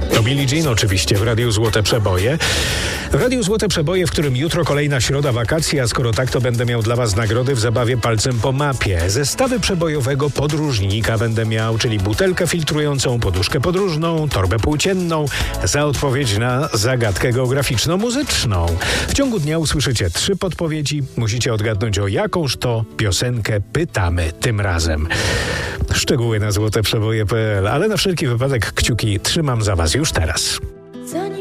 To Billie Jean oczywiście w Radiu Złote Przeboje. W Radiu Złote Przeboje, w którym jutro kolejna środa wakacji, a skoro tak, to będę miał dla was nagrody w zabawie palcem po mapie. Zestawy przebojowego podróżnika będę miał, czyli butelkę filtrującą, poduszkę podróżną, torbę płócienną, za odpowiedź na zagadkę geograficzno-muzyczną. W ciągu dnia usłyszycie 3 podpowiedzi. Musicie odgadnąć, o jakąż to piosenkę pytamy tym razem. Szczegóły na złoteprzeboje.pl, ale na wszelki wypadek kciuki trzymam za was już teraz.